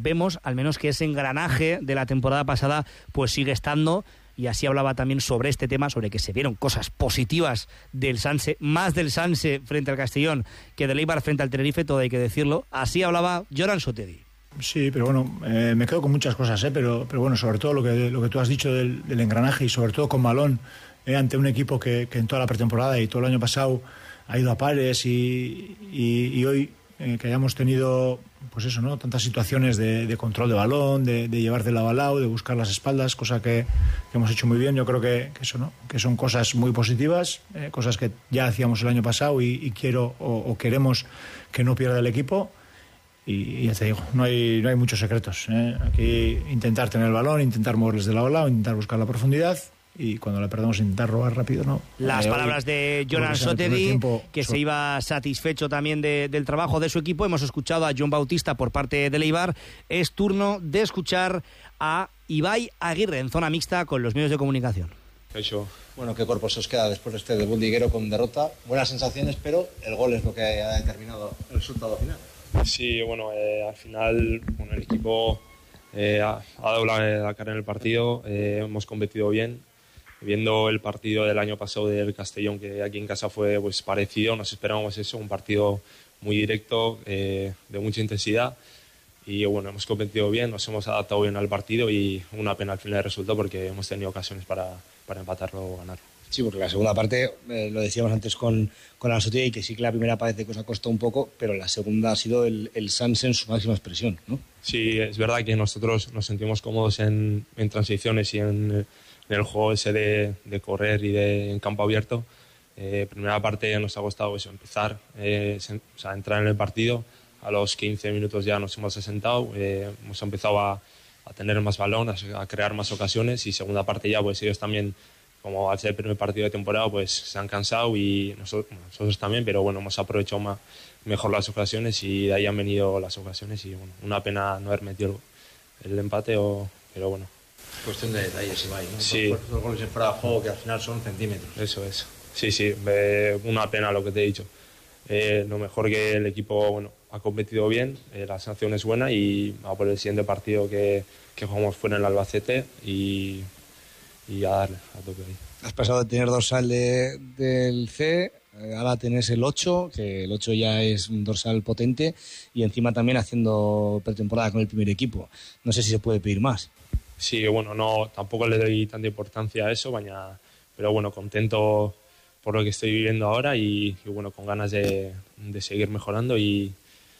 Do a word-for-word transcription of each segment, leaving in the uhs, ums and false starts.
vemos al menos que ese engranaje de la temporada pasada pues sigue estando. Y así hablaba también sobre este tema, sobre que se vieron cosas positivas del Sanse, más del Sanse frente al Castellón que del Eibar frente al Tenerife, todo hay que decirlo. Así hablaba Joran Sotedi. Sí, pero bueno, eh, me quedo con muchas cosas, ¿eh? pero, pero bueno, sobre todo lo que, lo que tú has dicho del, del engranaje y sobre todo con balón, eh, ante un equipo que, que en toda la pretemporada y todo el año pasado ha ido a pares y, y, y hoy eh, que hayamos tenido pues eso, ¿no? Tantas situaciones de, de control de balón, de, de llevar del lado a lado, de buscar las espaldas, cosa que, que hemos hecho muy bien. Yo creo que, que eso, ¿no? Que son cosas muy positivas, eh, cosas que ya hacíamos el año pasado y, y quiero o, o queremos que no pierda el equipo. Y, y ya te digo, no hay, no hay muchos secretos, ¿eh? Aquí intentar tener el balón, intentar moverles de lado a lado, intentar buscar la profundidad. Y cuando le perdemos intentar robar rápido, no. Las eh, palabras hoy, de Joran Sotedi, que se iba satisfecho también de, del trabajo de su equipo. Hemos escuchado a Jon Bautista por parte del Eibar. Es turno de escuchar a Ibai Aguirre en zona mixta con los medios de comunicación. Hecho. Bueno, ¿qué cuerpo se os queda después de este debut liguero con derrota? Buenas sensaciones, pero el gol es lo que ha determinado el resultado final. Sí, bueno, eh, al final bueno, el equipo eh, ha, ha dado la, la cara en el partido, eh, hemos competido bien. Viendo el partido del año pasado del Castellón, que aquí en casa fue pues parecido, nos esperábamos eso, un partido muy directo, eh, de mucha intensidad. Y bueno, hemos competido bien, nos hemos adaptado bien al partido y una pena al final del resultado porque hemos tenido ocasiones para, para empatarlo o ganar. Sí, porque la segunda parte, eh, lo decíamos antes con, con Ansotti, y que sí que la primera parece que os ha costado un poco, pero la segunda ha sido el, el Sanse en su máxima expresión, ¿no? Sí, es verdad que nosotros nos sentimos cómodos en, en transiciones y en, en el juego ese de, de correr y de en campo abierto. Eh, primera parte nos ha costado eso, empezar, eh, sen, o sea, entrar en el partido. A los quince minutos ya nos hemos asentado, eh, hemos empezado a, a tener más balón, a, a crear más ocasiones, y segunda parte ya pues ellos también, como al ser el primer partido de temporada, pues se han cansado y nosotros, nosotros también, pero bueno, hemos aprovechado más, mejor las ocasiones y de ahí han venido las ocasiones y bueno, una pena no haber metido el, el empate, o, pero bueno. Cuestión de detalles, Ibai, ¿no? Sí. Dos, dos goles en fuera de juego que al final son centímetros. Eso es. Sí, sí, eh, una pena lo que te he dicho. Eh, lo mejor que el equipo bueno, ha competido bien, eh, la sanción es buena y a por el siguiente partido que, que jugamos fuera en el Albacete y, y a darle a tope ahí. Has pasado de tener dorsal de, del C, eh, ahora tenés el ocho, que el ocho ya es un dorsal potente, y encima también haciendo pretemporada con el primer equipo. No sé si se puede pedir más. Sí, bueno, no, tampoco le doy tanta importancia a eso, baña, pero bueno, contento por lo que estoy viviendo ahora y, y bueno, con ganas de, de seguir mejorando y,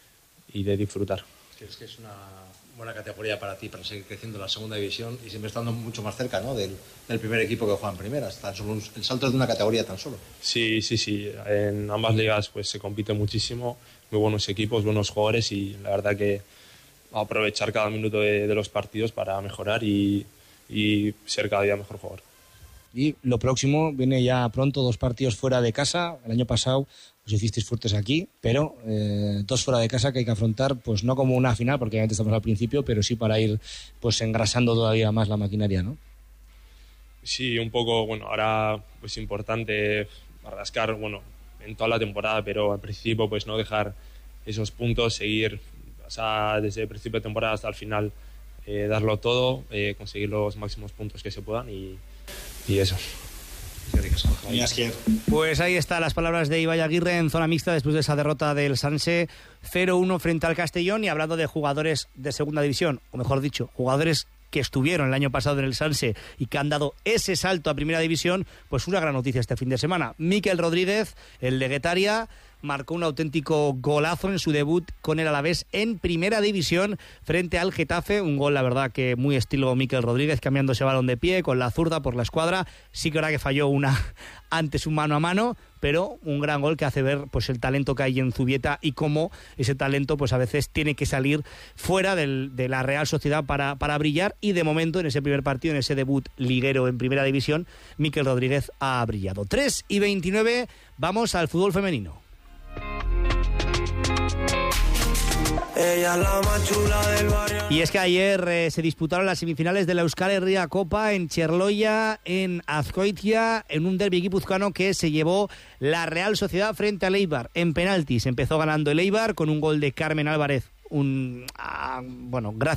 y de disfrutar. ¿Crees que es una buena categoría para ti, para seguir creciendo en la segunda división y siempre estando mucho más cerca, ¿no? del, del primer equipo que juega en primera? Tan solo un, el salto es de una categoría tan solo. Sí, sí, sí. En ambas ligas pues se compite muchísimo, muy buenos equipos, buenos jugadores, y la verdad que aprovechar cada minuto de, de los partidos para mejorar y, y ser cada día mejor jugador. Y lo próximo, viene ya pronto, dos partidos fuera de casa. El año pasado os hicisteis fuertes aquí, pero eh, dos fuera de casa que hay que afrontar, pues no como una final, porque obviamente estamos al principio, pero sí para ir pues engrasando todavía más la maquinaria, ¿no? Sí, un poco, bueno, ahora pues importante rascar, bueno, en toda la temporada, pero al principio pues no dejar esos puntos, seguir, o sea, desde el principio de temporada hasta el final, eh, darlo todo, eh, conseguir los máximos puntos que se puedan y Y eso. Pues ahí están las palabras de Ibai Aguirre en zona mixta después de esa derrota del Sanse cero uno frente al Castellón. Y hablando de jugadores de segunda división, o mejor dicho, jugadores que estuvieron el año pasado en el Sanse y que han dado ese salto a primera división, pues una gran noticia este fin de semana. Mikel Rodríguez, el de Guetaria, marcó un auténtico golazo en su debut con el Alavés en primera división frente al Getafe. Un gol, la verdad, que muy estilo Mikel Rodríguez, cambiando ese balón de pie con la zurda por la escuadra. Sí que ahora que falló una antes un mano a mano, pero un gran gol que hace ver pues el talento que hay en Zubieta y cómo ese talento pues a veces tiene que salir fuera del, de la Real Sociedad para, para brillar. Y de momento en ese primer partido, en ese debut liguero en primera división, Mikel Rodríguez ha brillado. tres y veintinueve, vamos al fútbol femenino. Y es que ayer eh, se disputaron las semifinales de la Euskal Herria Copa en Cherloia, en Azkoitia, en un derbi guipuzcoano que se llevó la Real Sociedad frente al Eibar en penaltis. Empezó ganando el Eibar con un gol de Carmen Álvarez, un ah, bueno, gracias